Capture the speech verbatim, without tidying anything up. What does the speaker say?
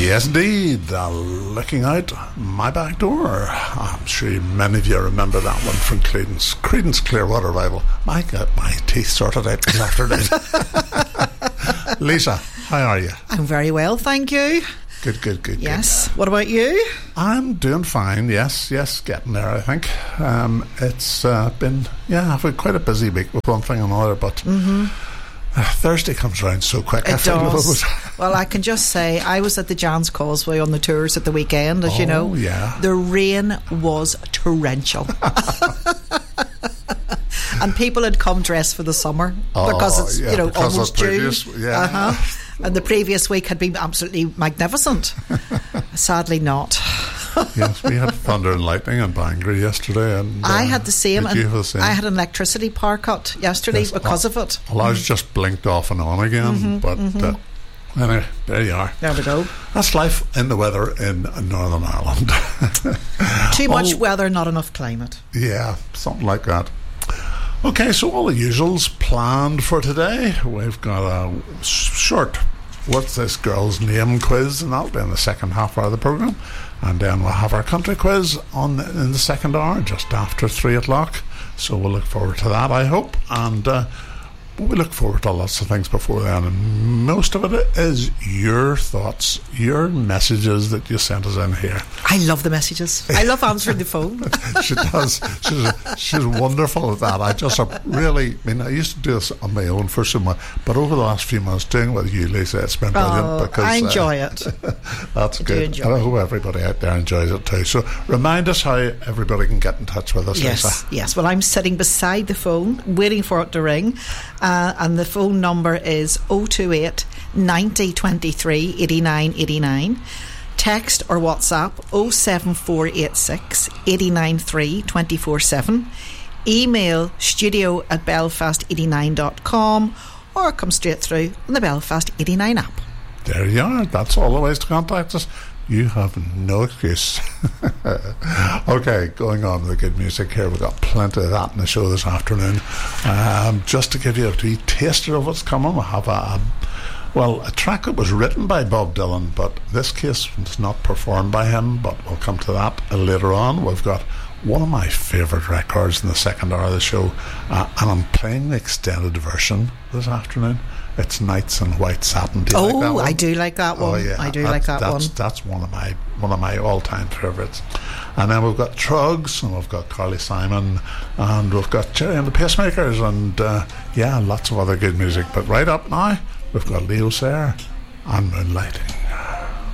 Yes, indeed. Uh, looking out my back door. I'm sure many of you remember that one from Creedence. Creedence Clearwater Revival. My God, my teeth sorted out this afternoon. Lisa, how are you? I'm very well, thank you. Good, good, good. Yes. Good. What about you? I'm doing fine. Yes, yes, getting there, I think. Um, it's uh, been, yeah, I've had quite a busy week with one thing and another, but mm-hmm. uh, Thursday comes around so quick. It I feel does. Well, I can just say I was at the Jan's Causeway on the tours at the weekend, as oh, you know. Yeah. The rain was torrential. And people had come dressed for the summer oh, because it's yeah, you know because almost previous, June. Yeah. Uh-huh. And the previous week had been absolutely magnificent. Sadly not. Yes, we had thunder and lightning in Bangor yesterday, and uh, I had the same. And the same? I had an electricity power cut yesterday yes, because uh, of it. Well, I was just blinked off and on again, mm-hmm, but mm-hmm. Uh, anyway, there you are. There we go. That's life in the weather in Northern Ireland. Too much oh, weather, not enough climate. Yeah, something like that. Okay, so all the usuals planned for today. We've got a short "What's This Girl's Name" quiz, and that'll be in the second half hour of the programme. And then we'll have our country quiz on in the second hour, just after three o'clock. So we'll look forward to that, I hope. And uh, we look forward to lots of things before then, and most of it is your thoughts, your messages that you sent us in here. I love the messages. I love answering the phone. She does. She's, she's wonderful at that. I just really, I mean, I used to do this on my own for so much, but over the last few months doing it with you, Lisa, it's been brilliant. Oh, because I enjoy uh, it. That's I good. And I hope everybody out there enjoys it too. So remind us how everybody can get in touch with us, yes, Lisa. Yes, well, I'm sitting beside the phone waiting for it to ring. Uh, and the phone number is oh two eight, ninety, twenty-three, eighty-nine, eighty-nine. Text or WhatsApp oh seven four eight six, eight nine three, two four seven. Email studio at belfast eighty-nine dot com or come straight through on the Belfast eighty-nine app. There you are. That's all the ways to contact us. You have no excuse. Okay, going on with the good music here. We've got plenty of that in the show this afternoon. Um, just to give you a wee taster of what's coming, we'll have a, a well, a track that was written by Bob Dylan, but this case was not performed by him, but we'll come to that later on. We've got one of my favourite records in the second hour of the show, uh, and I'm playing the extended version this afternoon. It's Nights in White Satin. Do you oh, like that one? I do like that one. Oh, yeah. I do that, like that that's, one. That's one of my one of my all-time favourites. And then we've got Trugs, and we've got Carly Simon, and we've got Jerry and the Pacemakers, and uh, yeah, lots of other good music. But right up now, we've got Leo Sayer and Moonlight.